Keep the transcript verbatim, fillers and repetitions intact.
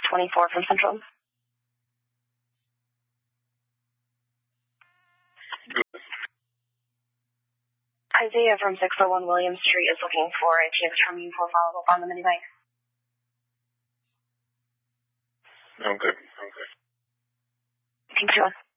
twenty-four from Central. Isaiah from six oh one William Street is looking for a T X from you for follow-up on the mini bike. Okay, okay. Thank you.